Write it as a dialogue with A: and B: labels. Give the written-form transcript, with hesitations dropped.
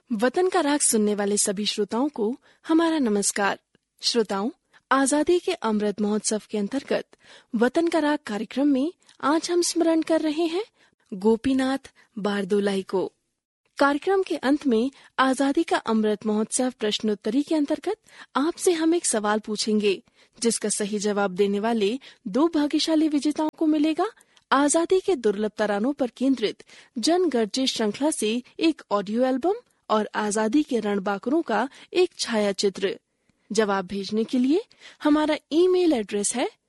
A: वतन का राग सुनने वाले सभी श्रोताओं को हमारा नमस्कार। श्रोताओं, आजादी के अमृत महोत्सव के अंतर्गत वतन का राग कार्यक्रम में आज हम स्मरण कर रहे हैं गोपीनाथ बारदोलाई को। कार्यक्रम के अंत में आजादी का अमृत महोत्सव प्रश्नोत्तरी के अंतर्गत आपसे हम एक सवाल पूछेंगे, जिसका सही जवाब देने वाले 2 भाग्यशाली विजेताओं को मिलेगा आजादी के दुर्लभ तरानों पर केंद्रित जन गर्जे श्रृंखला से एक ऑडियो एल्बम और आजादी के रणबांकुरों का एक छाया चित्र। जवाब भेजने के लिए हमारा ईमेल एड्रेस है